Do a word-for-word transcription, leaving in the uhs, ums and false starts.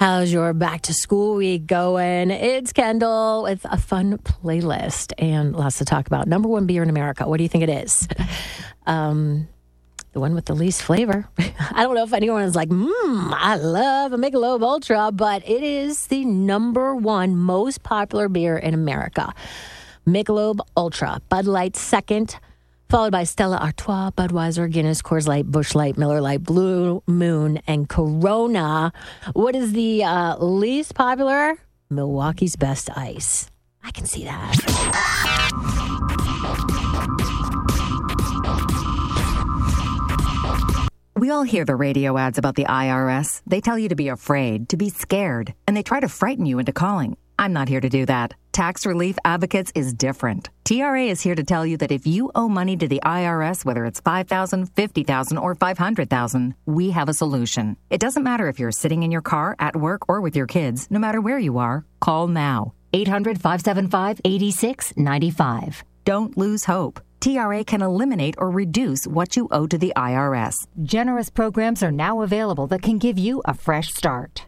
How's your back to school week going? It's Kendall with a fun playlist and lots to talk about. Number one beer in America. What do you think it is? Um, the one with the least flavor. I don't know if anyone is like, mmm, I love a Michelob Ultra, but it is the number one most popular beer in America. Michelob Ultra. Bud Light second, followed by Stella Artois, Budweiser, Guinness, Coors Light, Busch Light, Miller Light, Blue Moon, and Corona. What is the uh, least popular? Milwaukee's Best Ice. I can see that. We all hear the radio ads about the I R S. They tell you to be afraid, to be scared, and they try to frighten you into calling. I'm not here to do that. Tax Relief Advocates is different. T R A is here to tell you that if you owe money to the I R S, whether it's five thousand dollars, fifty thousand dollars, or five hundred thousand dollars, we have a solution. It doesn't matter if you're sitting in your car, at work, or with your kids. No matter where you are, call now. eight hundred, five seven five, eight six nine five. Don't lose hope. T R A can eliminate or reduce what you owe to the I R S. Generous programs are now available that can give you a fresh start.